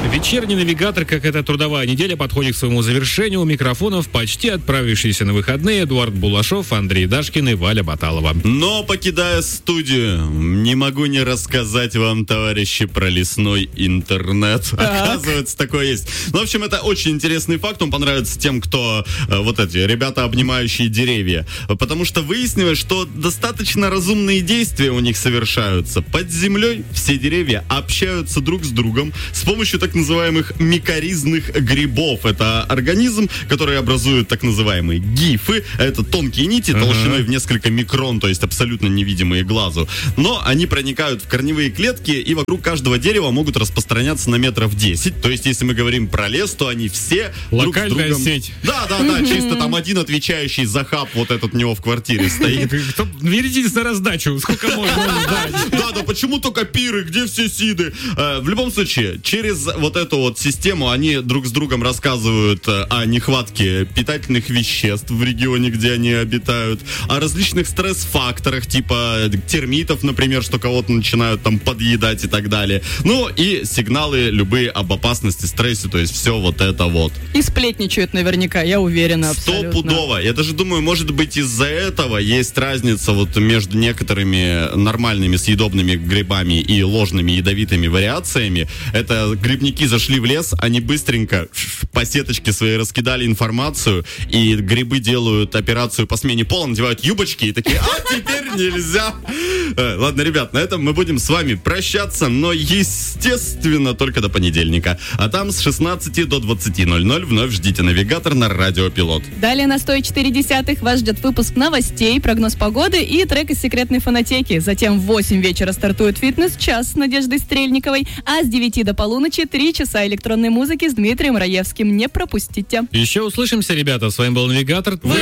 Вечерний навигатор, как эта трудовая неделя, подходит к своему завершению. У микрофонов почти отправившиеся на выходные Эдуард Булашов, Андрей Дашкин и Валя Баталова. Но, покидая студию, не могу не рассказать вам, товарищи, про лесной интернет. Оказывается, такое есть. Ну, в общем, это очень интересный факт. Он понравится тем, кто вот эти ребята, обнимающие деревья. Потому что выяснилось, что достаточно разумные действия у них совершаются. Под землей все деревья общаются друг с другом с помощью так называемых микоризных грибов. Это организм, который образует так называемые гифы. Это тонкие нити толщиной в несколько микрон, то есть абсолютно невидимые глазу. Но они проникают в корневые клетки и вокруг каждого дерева могут распространяться на метров 10. То есть, если мы говорим про лес, то они все локальная друг с другом... сеть. Да, чисто там один отвечающий за хаб вот этот у него в квартире стоит. Веритесь на раздачу, сколько можно ждать. Да, почему только пиры, где все сиды? В любом случае, через вот эту вот систему они друг с другом рассказывают о нехватке питательных веществ в регионе, где они обитают, о различных стресс-факторах, типа термитов, например, что кого-то начинают там подъедать и так далее. Ну и сигналы любые об опасности, стрессе, то есть все вот это вот. И сплетничают наверняка, я уверена абсолютно. Стопудово. Я даже думаю, может быть, из-за этого есть разница вот между некоторыми нормальными съедобными грибами и ложными ядовитыми вариациями. Это грибники зашли в лес, они быстренько по сеточке своей раскидали информацию, и грибы делают операцию по смене пола, надевают юбочки и такие, теперь нельзя. Ладно, ребят, на этом мы будем с вами прощаться, но, естественно, только до понедельника. А там с 16 до 20:00 вновь ждите навигатор на Радио Пилот. Далее на 104.10 вас ждет выпуск новостей, прогноз погоды и трек из секретной фонотеки. Затем в 8 вечера стартует фитнес-час с Надеждой Стрельниковой, а с 9 до полуночи 3 часа электронной музыки с Дмитрием Раевским. Не пропустите. Еще услышимся, ребята. С вами был навигатор. Вы